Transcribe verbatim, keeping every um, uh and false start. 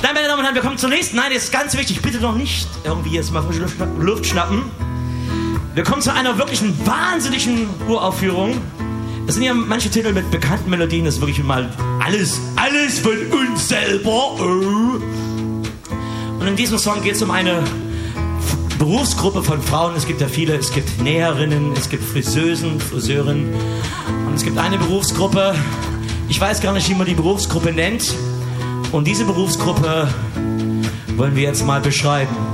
Nein, meine Damen und Herren, wir kommen zur nächsten. Nein, das ist ganz wichtig. Bitte noch nicht irgendwie jetzt mal frische Luft schnappen. Wir kommen zu einer wirklichen wahnsinnigen Uraufführung. Das sind ja manche Titel mit bekannten Melodien. Das ist wirklich mal alles, alles von uns selber. Und in diesem Song geht es um eine Berufsgruppe von Frauen. Es gibt ja viele. Es gibt Näherinnen, es gibt Friseusen, Friseurinnen. Und es gibt eine Berufsgruppe. Ich weiß gar nicht, wie man die Berufsgruppe nennt. Und diese Berufsgruppe wollen wir jetzt mal beschreiben.